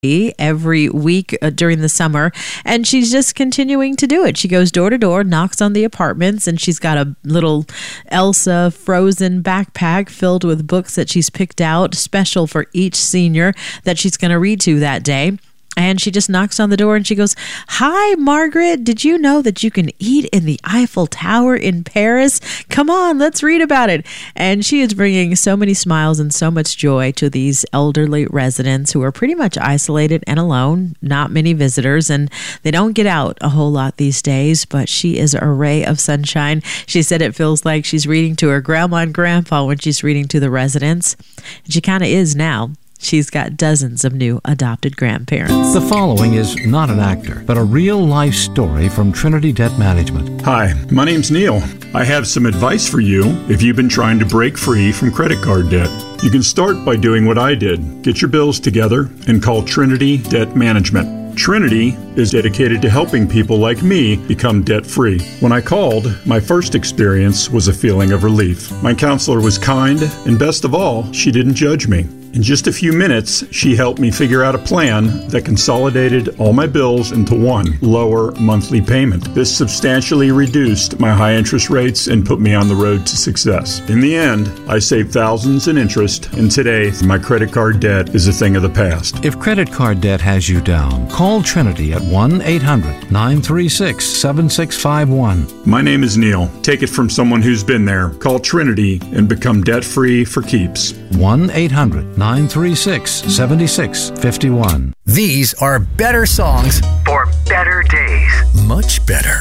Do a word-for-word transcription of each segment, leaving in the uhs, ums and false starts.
every week uh, during the summer, and she's just continuing to do it. She goes door to door, knocks on the apartments, and she's got a little Elsa Frozen backpack filled with books that she's picked out special for each senior that she's going to read to that day. And she just knocks on the door and she goes, "Hi, Margaret. Did you know that you can eat in the Eiffel Tower in Paris? Come on, let's read about it." And she is bringing so many smiles and so much joy to these elderly residents who are pretty much isolated and alone, not many visitors, and they don't get out a whole lot these days, but she is a ray of sunshine. She said it feels like she's reading to her grandma and grandpa when she's reading to the residents. And she kind of is now. She's got dozens of new adopted grandparents. The following is not an actor, but a real-life story from Trinity Debt Management. Hi, my name's Neil. I have some advice for you if you've been trying to break free from credit card debt. You can start by doing what I did. Get your bills together and call Trinity Debt Management. Trinity is dedicated to helping people like me become debt-free. When I called, my first experience was a feeling of relief. My counselor was kind, and best of all, she didn't judge me. In just a few minutes, she helped me figure out a plan that consolidated all my bills into one lower monthly payment. This substantially reduced my high interest rates and put me on the road to success. In the end, I saved thousands in interest, and today, my credit card debt is a thing of the past. If credit card debt has you down, call Trinity at one eight hundred nine three six seven six five one. My name is Neil. Take it from someone who's been there. Call Trinity and become debt-free for keeps. one eight hundred nine three six seven six five one. These are better songs for better days. Much better.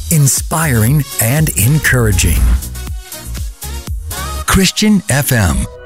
Inspiring and encouraging. Christian F M.